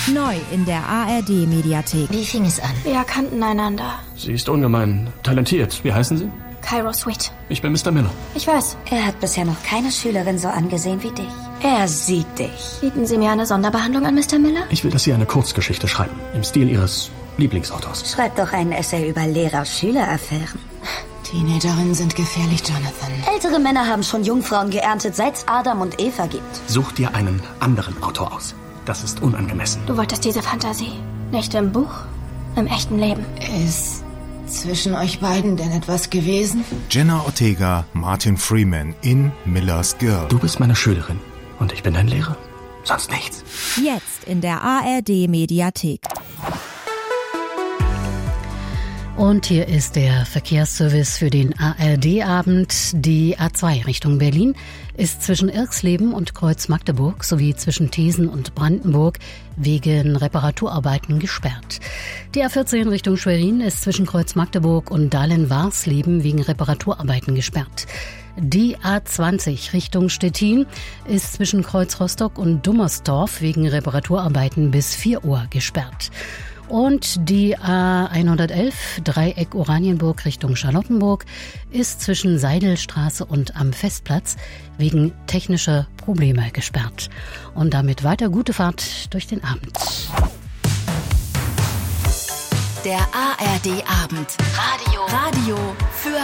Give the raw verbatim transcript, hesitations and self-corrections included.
Neu in der A R D-Mediathek. Wie fing es an? Wir kannten einander. Sie ist ungemein talentiert. Wie heißen Sie? Cairo Sweet. Ich bin Mister Miller. Ich weiß. Er hat bisher noch keine Schülerin so angesehen wie dich. Er sieht dich. Bieten Sie mir eine Sonderbehandlung an, Mister Miller? Ich will, dass Sie eine Kurzgeschichte schreiben. Im Stil Ihres Lieblingsautors. Schreib doch einen Essay über Lehrer-Schüler-Affären. Teenagerinnen sind gefährlich, Jonathan. Ältere Männer haben schon Jungfrauen geerntet, seit es Adam und Eva gibt. Such dir einen anderen Autor aus. Das ist unangemessen. Du wolltest diese Fantasie. Nicht im Buch, im echten Leben. Ist zwischen euch beiden denn etwas gewesen? Jenna Ortega, Martin Freeman in Miller's Girl. Du bist meine Schülerin und ich bin dein Lehrer. Sonst nichts. Jetzt in der A R D-Mediathek. Und hier ist der Verkehrsservice für den A R D-Abend. Die A zwei Richtung Berlin ist zwischen Irxleben und Kreuz-Magdeburg sowie zwischen Thesen und Brandenburg wegen Reparaturarbeiten gesperrt. Die A vierzehn Richtung Schwerin ist zwischen Kreuz-Magdeburg und Dahlen-Warsleben wegen Reparaturarbeiten gesperrt. Die A zwanzig Richtung Stettin ist zwischen Kreuz-Rostock und Dummersdorf wegen Reparaturarbeiten bis vier Uhr gesperrt. Und die A hundertelf Dreieck Oranienburg Richtung Charlottenburg ist zwischen Seidelstraße und am Festplatz wegen technischer Probleme gesperrt. Und damit weiter gute Fahrt durch den Abend. Der A R D-Abend. Radio. Radio für